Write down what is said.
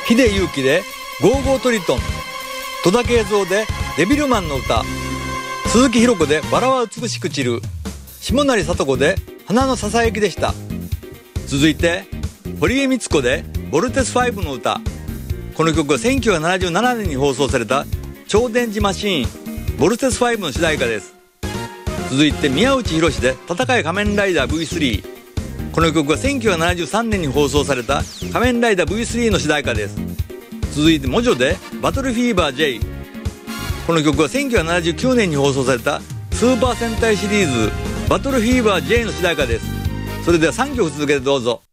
秀勇気でゴーゴートリトン、戸田恵三でデビルマンの歌、鈴木ひろ子でバラは美しく散る、下成聡子で花のささやきでした。続いて堀江光子でボルテス5の歌。この曲は1977年に放送された超電磁マシーンボルテス5の主題歌です。続いて宮内浩で戦い仮面ライダー V3。この曲は1973年に放送された仮面ライダー V3 の主題歌です。続いてモジョでバトルフィーバー J。この曲は1979年に放送されたスーパー戦隊シリーズバトルフィーバー J の主題歌です。それでは3曲続けてどうぞ。